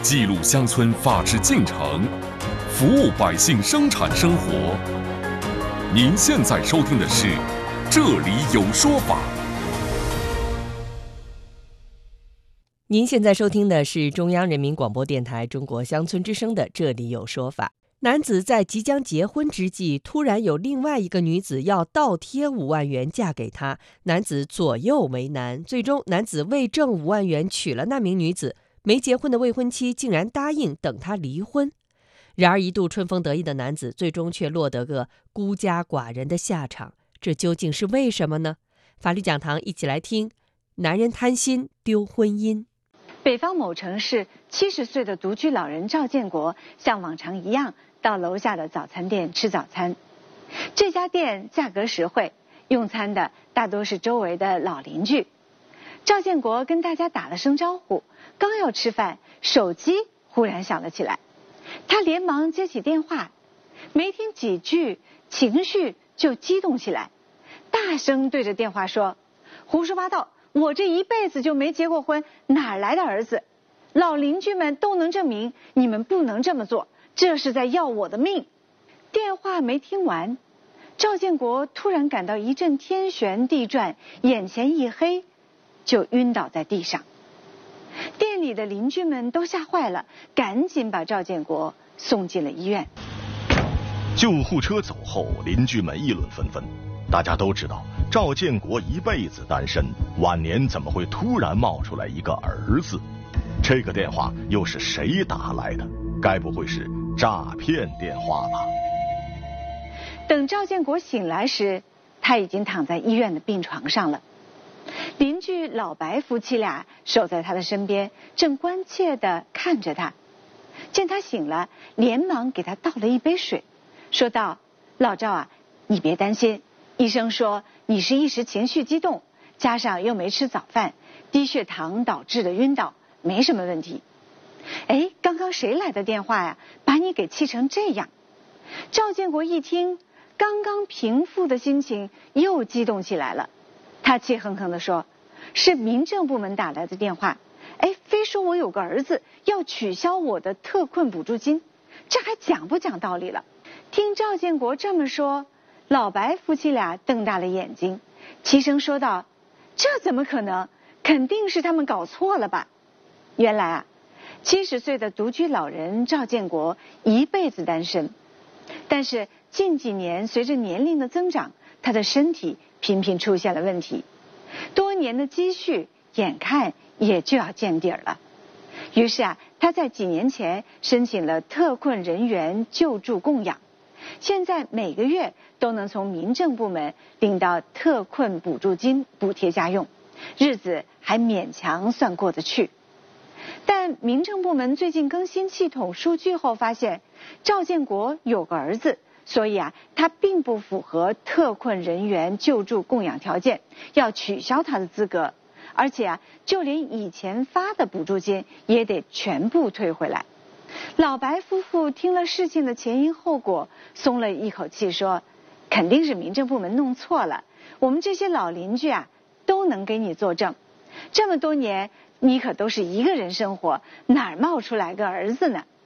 记录乡村法治进程，服务百姓生产生活。您现在收听的是《这里有说法》。 您现在收听的是中央人民广播电台中国乡村之声的《这里有说法》。男子在即将结婚之际，突然有另外一个女子要倒贴5万元嫁给他，男子左右为难，最终男子为挣5万元娶了那名女子，没结婚的未婚妻竟然答应等他离婚。然而一度春风得意的男子，最终却落得个孤家寡人的下场，这究竟是为什么呢？法律讲堂一起来听，男人贪心丢婚姻。 北方某城市70岁的独居老人赵建国像往常一样到楼下的早餐店吃早餐。这家店价格实惠，用餐的大多是周围的老邻居。赵建国跟大家打了声招呼，刚要吃饭，手机忽然响了起来。他连忙接起电话，没听几句，情绪就激动起来，大声对着电话说：“胡说八道！我这一辈子就没结过婚，哪来的儿子？老邻居们都能证明，你们不能这么做，这是在要我的命。”电话没听完，赵建国突然感到一阵天旋地转，眼前一黑，就晕倒在地上。店里的邻居们都吓坏了，赶紧把赵建国送进了医院。 救护车走后，邻居们议论纷纷。大家都知道，赵建国一辈子单身，晚年怎么会突然冒出来一个儿子？这个电话又是谁打来的？该不会是诈骗电话吧？ 等赵建国醒来时，他已经躺在医院的病床上了。邻居老白夫妻俩守在他的身边，正关切地看着他。见他醒了，连忙给他倒了一杯水，说道：“老赵啊，你别担心，医生说你是一时情绪激动，加上又没吃早饭，低血糖导致的晕倒，没什么问题。”哎，刚刚谁来的电话呀？把你给气成这样。赵建国一听，刚刚平复的心情又激动起来了。他气哼哼地说：“是民政部门打来的电话，哎，非说我有个儿子要取消我的特困补助金，这还讲不讲道理了？”听赵建国这么说，老白夫妻俩瞪大了眼睛，齐声说道：“这怎么可能？肯定是他们搞错了吧？”原来啊，70岁的独居老人赵建国一辈子单身，但是近几年随着年龄的增长，他的身体频频出现了问题，多年的积蓄眼看也就要见底儿了。于是啊，他在几年前申请了特困人员救助供养，现在每个月都能从民政部门领到特困补助金补贴家用，日子还勉强算过得去。但民政部门最近更新系统数据后发现，赵建国有个儿子，所以啊，他并不符合特困人员救助供养条件，要取消他的资格，而且啊，就连以前发的补助金也得全部退回来。老白夫妇听了事情的前因后果，松了一口气，说：“肯定是民政部门弄错了，我们这些老邻居啊，都能给你作证。这么多年，你可都是一个人生活，哪儿冒出来个儿子呢？”